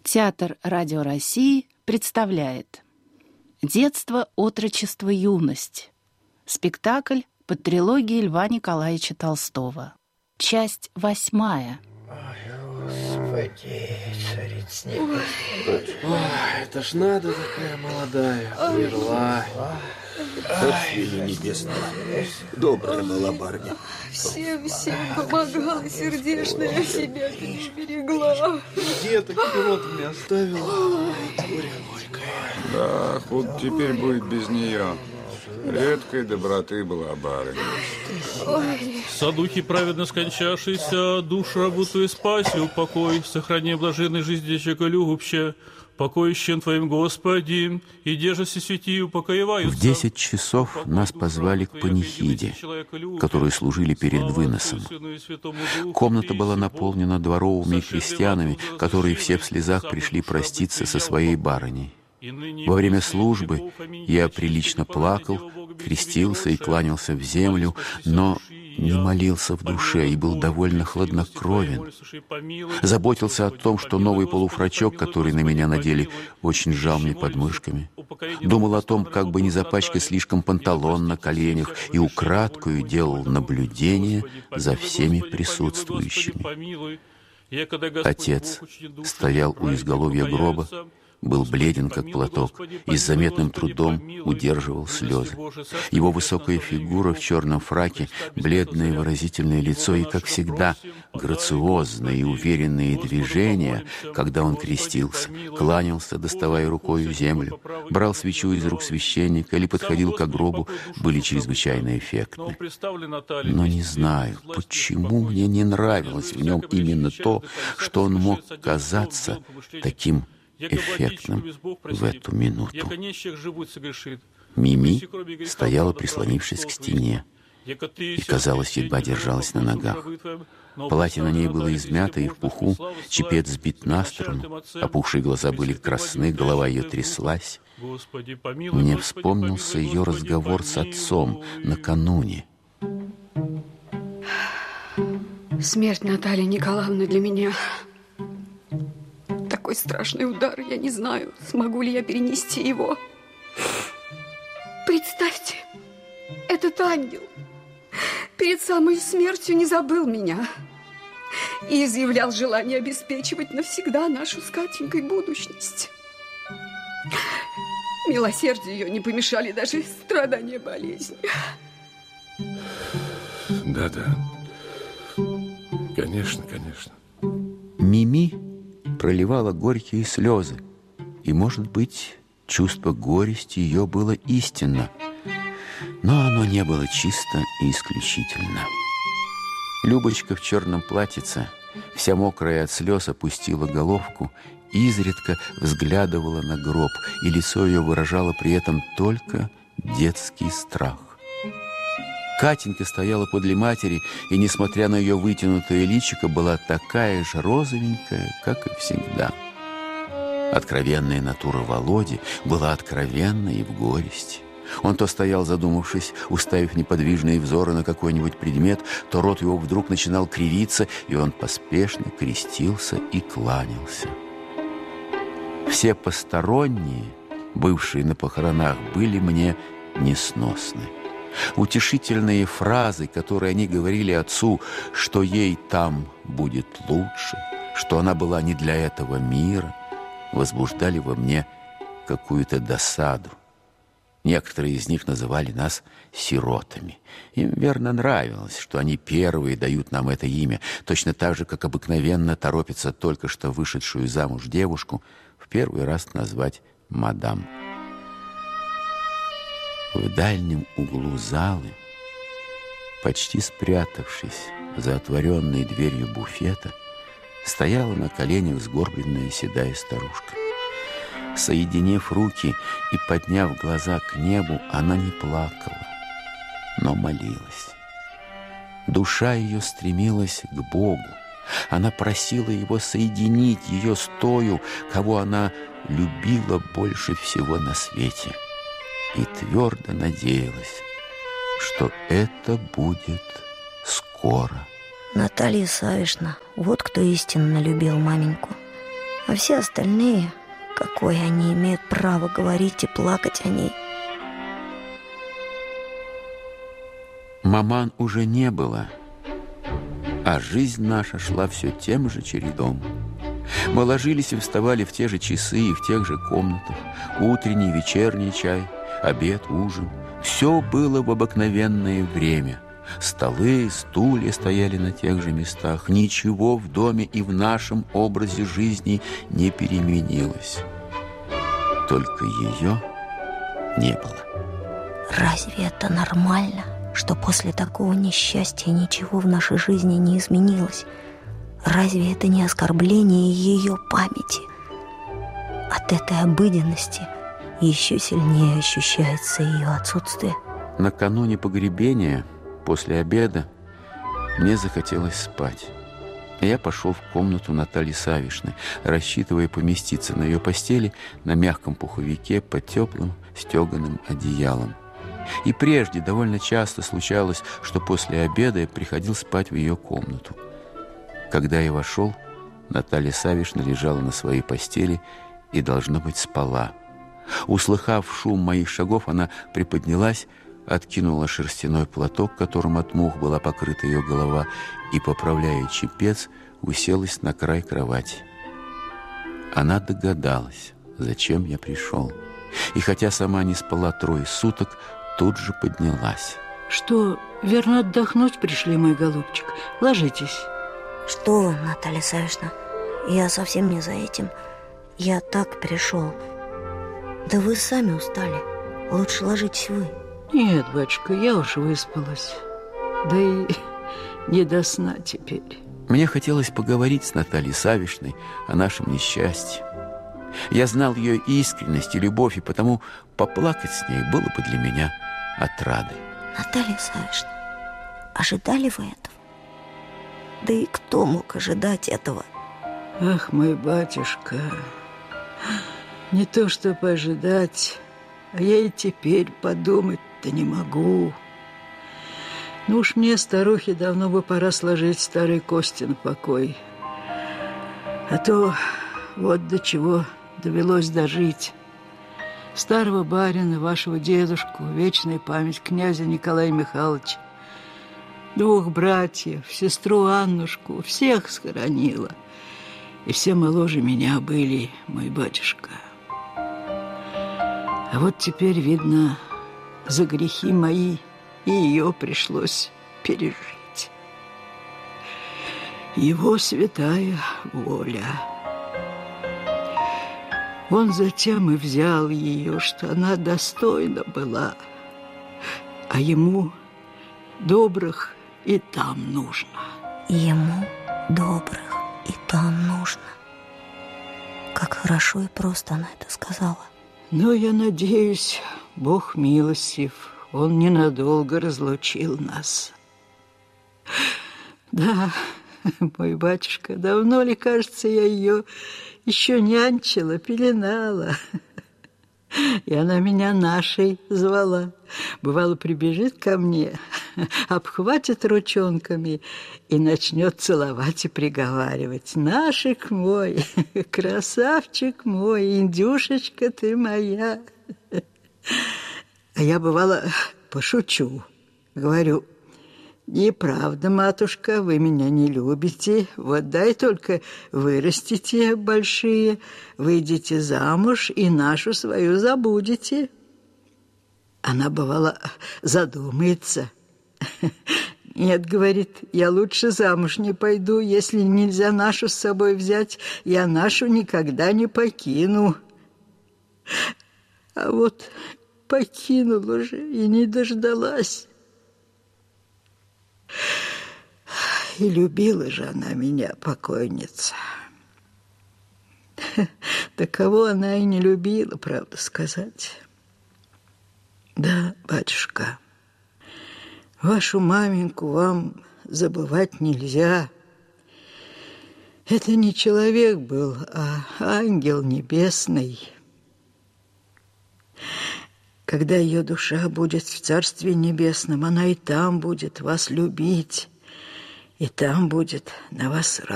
Театр Радио России представляет «Детство, отрочество, юность». Спектакль под трилогией Льва Николаевича Толстого. Часть 8. Господи, царица небесная. Ой, это ж надо, такая молодая, умерла. Царствие небесное. Добрая была барыня. Всем помогала сердечная, а себя не берегла. Деток пилот мне оставил. Горе горькое. Да, худ теперь будет без нее. Редкой доброты была барыня. Садухи праведно скончавшийся, душу работу и спаси, упокой, сохрани блаженной жизни человека покоищем Твоим, Господи, и держаси святи упокоиваются. В 10 часов нас позвали к панихиде, которые служили перед выносом. Комната была наполнена дворовыми крестьянами, которые все в слезах пришли проститься со своей барыней. Во время службы я прилично плакал, крестился и кланялся в землю, но не молился в душе и был довольно хладнокровен. Заботился о том, что новый полуфрачок, который на меня надели, очень сжал мне подмышками. Думал о том, как бы не запачкать слишком панталон на коленях, и украдкою делал наблюдение за всеми присутствующими. Отец стоял у изголовья гроба, был бледен, как платок, и с заметным трудом удерживал слезы. Его высокая фигура в черном фраке, бледное и выразительное лицо и, как всегда, грациозные и уверенные движения, когда он крестился, кланялся, доставая рукою землю, брал свечу из рук священника или подходил к гробу, были чрезвычайно эффектны. Но не знаю, почему мне не нравилось в нем именно то, что он мог казаться таким эффектным в эту минуту. Мими стояла, прислонившись к стене, и, казалось, едва держалась на ногах. Платье на ней было измято и в пуху, чепец сбит на сторону, опухшие глаза были красны, голова ее тряслась. Мне вспомнился ее разговор с отцом накануне. Смерть Натальи Николаевны для меня такой страшный удар, я не знаю, смогу ли я перенести его. Представьте, этот ангел перед самой смертью не забыл меня и изъявлял желание обеспечивать навсегда нашу с Катенькой будущность. Милосердию ее не помешали даже страдания болезни. Да. Конечно. Мими проливала горькие слезы, и, может быть, чувство горести ее было истинно, но оно не было чисто и исключительно. Любочка в черном платьице, вся мокрая от слез, опустила головку, изредка взглядывала на гроб, и лицо ее выражало при этом только детский страх. Катенька стояла подле матери, и, несмотря на ее вытянутое личико, была такая же розовенькая, как и всегда. Откровенная натура Володи была откровенна и в горести. Он то стоял, задумавшись, уставив неподвижные взоры на какой-нибудь предмет, то рот его вдруг начинал кривиться, и он поспешно крестился и кланялся. Все посторонние, бывшие на похоронах, были мне несносны. Утешительные фразы, которые они говорили отцу, что ей там будет лучше, что она была не для этого мира, возбуждали во мне какую-то досаду. Некоторые из них называли нас сиротами. Им верно нравилось, что они первые дают нам это имя, точно так же, как обыкновенно торопятся только что вышедшую замуж девушку в первый раз назвать мадам. В дальнем углу залы, почти спрятавшись за отворенной дверью буфета, стояла на коленях сгорбленная седая старушка. Соединив руки и подняв глаза к небу, она не плакала, но молилась. Душа ее стремилась к Богу. Она просила Его соединить ее с тою, кого она любила больше всего на свете, и твердо надеялась, что это будет скоро. Наталья Савишна, вот кто истинно любил маменьку. А все остальные, какое они имеют право говорить и плакать о ней? Маман уже не было, а жизнь наша шла все тем же чередом. Мы ложились и вставали в те же часы и в тех же комнатах. Утренний, вечерний чай, обед, ужин. Все было в обыкновенное время. Столы, стулья стояли на тех же местах. Ничего в доме и в нашем образе жизни не переменилось. Только ее не было. Разве это нормально, что после такого несчастья ничего в нашей жизни не изменилось? Разве это не оскорбление ее памяти? От этой обыденности еще сильнее ощущается ее отсутствие. Накануне погребения, после обеда, мне захотелось спать. Я пошел в комнату Натальи Савишны, рассчитывая поместиться на ее постели на мягком пуховике под теплым стеганым одеялом. И прежде довольно часто случалось, что после обеда я приходил спать в ее комнату. Когда я вошел, Наталья Савишна лежала на своей постели и, должно быть, спала. Услыхав шум моих шагов, она приподнялась, откинула шерстяной платок, которым от мух была покрыта ее голова, и, поправляя чепец, уселась на край кровати. Она догадалась, зачем я пришел. И хотя сама не спала 3 суток, тут же поднялась. Что, верно, отдохнуть пришли, мой голубчик? Ложитесь. Что вы, Наталья Савишна, я совсем не за этим. Я так пришел. Да вы сами устали. Лучше ложитесь вы. Нет, батюшка, я уж выспалась. Да и не до сна теперь. Мне хотелось поговорить с Натальей Савишной о нашем несчастье. Я знал ее искренность и любовь, и потому поплакать с ней было бы для меня отрадой. Наталья Савишна, ожидали вы этого? Да и кто мог ожидать этого? Ах, мой батюшка, не то чтобы ожидать, а я и теперь подумать-то не могу. Ну уж мне, старухе, давно бы пора сложить старые кости на покой. А то вот до чего довелось дожить. Старого барина, вашего дедушку, вечная память князя Николая Михайловича, 2 братьев, сестру Аннушку, всех схоронила. И все моложе меня были, мой батюшка. А вот теперь, видно, за грехи мои и ее пришлось пережить. Его святая воля. Он затем и взял ее, что она достойна была, а ему добрых и там нужно. Ему добрых и там нужно. Как хорошо и просто она это сказала. Но я надеюсь, Бог милостив, Он ненадолго разлучил нас. Да, мой батюшка, давно ли, кажется, я ее еще нянчила, пеленала. И она меня нашей звала. Бывало, прибежит ко мне, обхватит ручонками и начнет целовать и приговаривать: «Нашик мой, красавчик мой, индюшечка ты моя». А я, бывало, пошучу, говорю: «Неправда, матушка, вы меня не любите. Вот дай только вырастите большие, выйдете замуж и нашу свою забудете». Она, бывало, задумается. «Нет, — говорит, — я лучше замуж не пойду. Если нельзя нашу с собой взять, я нашу никогда не покину». А вот покинула же и не дождалась. И любила же она меня, покойница. Да кого она и не любила, правду сказать. Да, батюшка, вашу маменьку вам забывать нельзя. Это не человек был, а ангел небесный. Когда ее душа будет в Царстве Небесном, она и там будет вас любить, и там будет на вас